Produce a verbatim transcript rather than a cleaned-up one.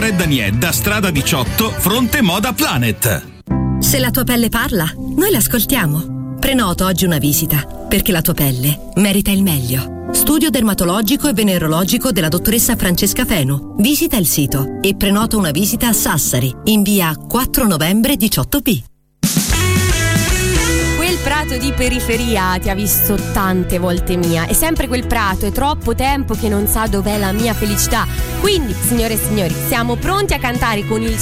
Fredda Niedda, strada diciotto, fronte Moda Planet. Se la tua pelle parla, noi l'ascoltiamo. Prenota oggi una visita, perché la tua pelle merita il meglio. Studio dermatologico e venerologico della dottoressa Francesca Fenu. Visita il sito e prenota una visita a Sassari, in via quattro novembre diciotto B. Quel prato di periferia ti ha visto tante volte mia. È sempre quel prato, è troppo tempo che non sa dov'è la mia felicità. Quindi, signore e signori, siamo pronti a cantare con il